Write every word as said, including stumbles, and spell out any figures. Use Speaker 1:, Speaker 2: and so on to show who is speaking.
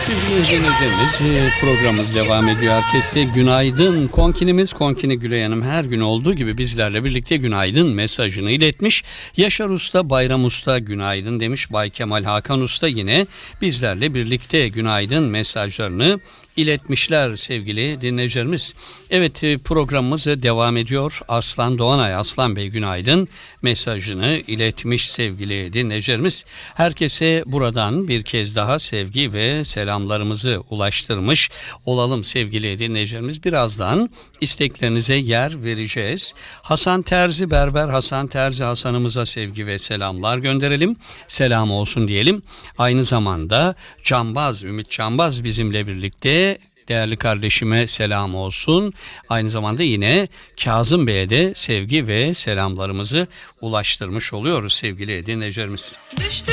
Speaker 1: Sevgili izleyicilerimiz, e, programımız devam ediyor. Herkese günaydın. Konkinimiz Konkini Gülay Hanım her gün olduğu gibi bizlerle birlikte günaydın mesajını iletmiş. Yaşar Usta, Bayram Usta günaydın demiş. Bay Kemal Hakan Usta yine bizlerle birlikte günaydın mesajlarını iletmişler sevgili dinleyicilerimiz. Evet, e, programımız devam ediyor. Aslan Doğanay, Aslan Bey günaydın mesajını iletmiş sevgili dinleyicilerimiz. Herkese buradan bir kez daha sevgi ve selamlarımızı ulaştırmış olalım sevgili dinleyicilerimiz. Birazdan isteklerinize yer vereceğiz. Hasan Terzi Berber, Hasan Terzi Hasan'ımıza sevgi ve selamlar gönderelim. Selam olsun diyelim. Aynı zamanda Canbaz, Ümit Canbaz bizimle birlikte. Değerli kardeşime selam olsun. Aynı zamanda yine Kazım Bey'e de sevgi ve selamlarımızı ulaştırmış oluyoruz sevgili dinleyicilerimiz.
Speaker 2: Düştü